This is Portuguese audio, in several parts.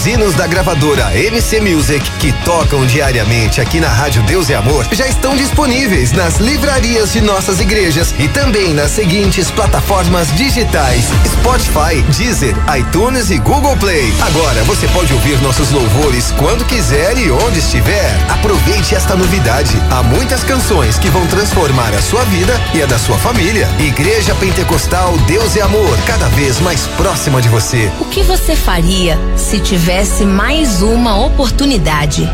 Os hinos da gravadora MC Music, que tocam diariamente aqui na Rádio Deus e Amor, já estão disponíveis nas livrarias de nossas igrejas e também nas seguintes plataformas digitais: Spotify, Deezer, iTunes e Google Play. Agora você pode ouvir nossos louvores quando quiser e onde estiver. Aproveite esta novidade. Há muitas canções que vão transformar a sua vida e a da sua família. Igreja Pentecostal Deus e Amor, cada vez mais próxima de você. O que você faria se tivesse mais uma oportunidade?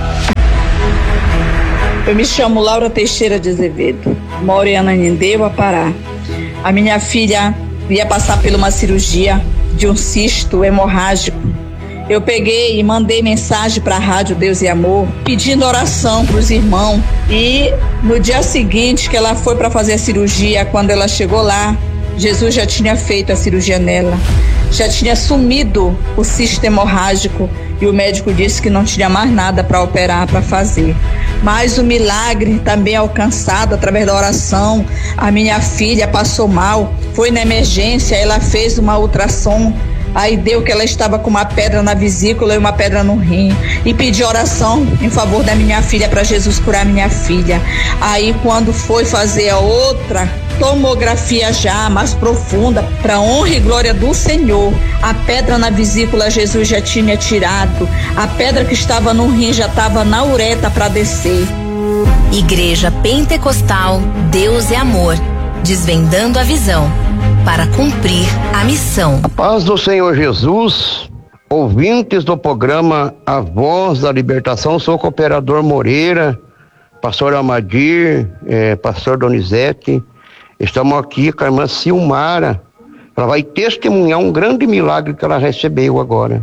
Eu me chamo Laura Teixeira de Azevedo, moro em Ananindeua, Pará. A minha filha ia passar por uma cirurgia de um cisto hemorrágico. Eu peguei e mandei mensagem para a Rádio Deus e Amor, pedindo oração para os irmãos. E no dia seguinte que ela foi para fazer a cirurgia, quando ela chegou lá, Jesus já tinha feito a cirurgia nela. Já tinha sumido o cisto hemorrágico e o médico disse que não tinha mais nada para operar, para fazer. Mas o milagre também alcançado através da oração. A minha filha passou mal, foi na emergência, ela fez uma ultrassom. Aí deu que ela estava com uma pedra na vesícula e uma pedra no rim. E pedi oração em favor da minha filha, para Jesus curar minha filha. Aí quando foi fazer a outra tomografia já mais profunda, para honra e glória do Senhor, a pedra na vesícula Jesus já tinha tirado. A pedra que estava no rim já estava na uretra para descer. Igreja Pentecostal Deus é Amor, desvendando a visão para cumprir a missão. A paz do Senhor Jesus, ouvintes do programa A Voz da Libertação, sou o cooperador Moreira, pastor Amadir, pastor Donizete. Estamos aqui com a irmã Silmara, ela vai testemunhar um grande milagre que ela recebeu agora.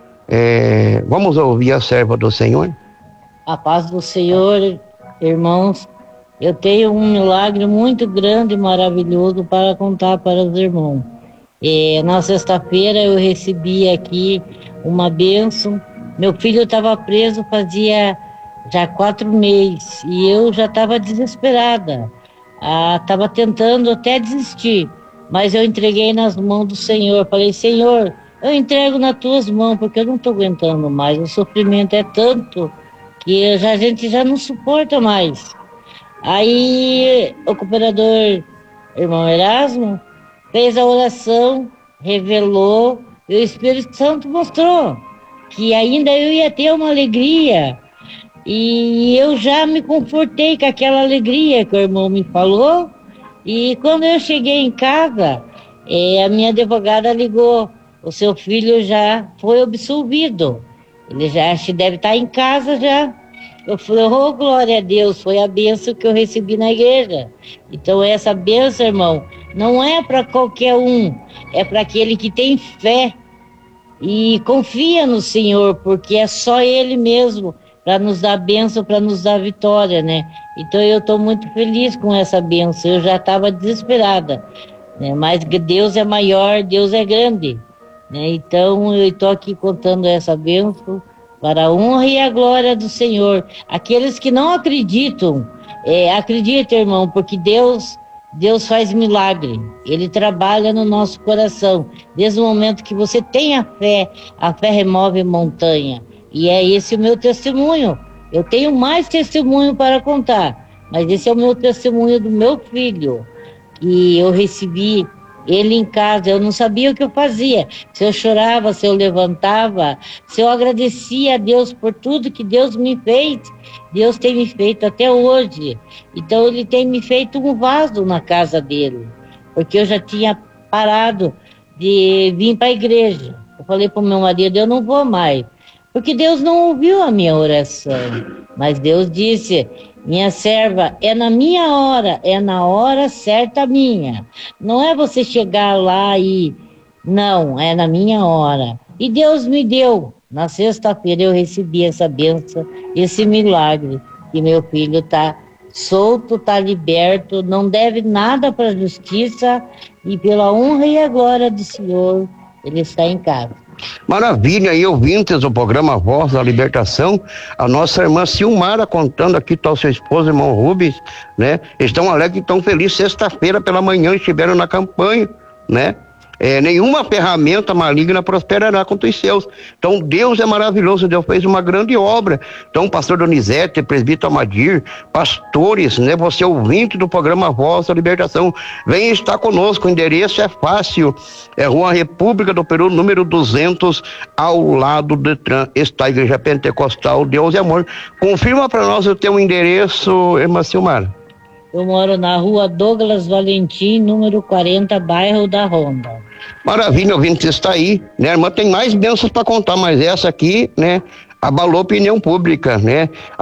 Vamos ouvir a serva do Senhor? A paz do Senhor, irmãos. Eu tenho um milagre muito grande e maravilhoso para contar para os irmãos. Na sexta-feira eu recebi aqui uma bênção. Meu filho estava preso fazia já 4 meses e eu já estava desesperada. Estava tentando até desistir, mas eu entreguei nas mãos do Senhor. Falei: Senhor, eu entrego nas tuas mãos, porque eu não estou aguentando mais. O sofrimento é tanto que a gente já não suporta mais. Aí o cooperador, irmão Erasmo, fez a oração, revelou, e o Espírito Santo mostrou que ainda eu ia ter uma alegria. E eu já me confortei com aquela alegria que o irmão me falou. E quando eu cheguei em casa, a minha advogada ligou: o seu filho já foi absolvido, ele já deve estar em casa já. Eu falei: oh, glória a Deus, foi a bênção que eu recebi na igreja. Então essa bênção, irmão, não é para qualquer um, é para aquele que tem fé e confia no Senhor, porque é só Ele mesmo para nos dar bênção, para nos dar vitória, né? Então eu estou muito feliz com essa bênção. Eu já estava desesperada, né? Mas Deus é maior, Deus é grande, né? Então eu estou aqui contando essa bênção para a honra e a glória do Senhor. Aqueles que não acreditam, acreditem, irmão, porque Deus faz milagre. Ele trabalha no nosso coração. Desde o momento que você tem a fé remove montanha. E é esse o meu testemunho. Eu tenho mais testemunho para contar, mas esse é o meu testemunho do meu filho, que eu recebi ele em casa. Eu não sabia o que eu fazia, se eu chorava, se eu levantava, se eu agradecia a Deus por tudo que Deus me fez. Deus tem me feito até hoje. Então ele tem me feito um vaso na casa dele, porque eu já tinha parado de vir para a igreja. Eu falei para o meu marido: eu não vou mais, porque Deus não ouviu a minha oração. Mas Deus disse: minha serva, é na minha hora, é na hora certa minha. Não é você chegar lá e... Não, é na minha hora. E Deus me deu. Na sexta-feira eu recebi essa bênção, esse milagre, que meu filho está solto, está liberto, não deve nada para a justiça, e pela honra e a glória do Senhor, ele está em casa. Maravilha, e ouvintes do programa Voz da Libertação, a nossa irmã Silmara contando aqui, está o seu esposo, irmão Rubens, né? Estão alegres, estão felizes. Sexta-feira pela manhã estiveram na campanha, né? nenhuma ferramenta maligna prosperará contra os seus. Então Deus é maravilhoso, Deus fez uma grande obra. Então pastor Donizete, presbítero Amadir, pastores, né, você ouvinte do programa Voz da Libertação, vem estar conosco. O endereço é fácil, é Rua República do Peru, número 200, ao lado do Detran, está a Igreja Pentecostal Deus e Amor. Confirma para nós o teu endereço, irmã Silmara. Eu moro na Rua Douglas Valentim, número 40, bairro da Ronda. Maravilha, ouvinte, está aí, né, irmã? Tem mais bênçãos para contar, mas essa aqui, né, abalou a opinião pública, né?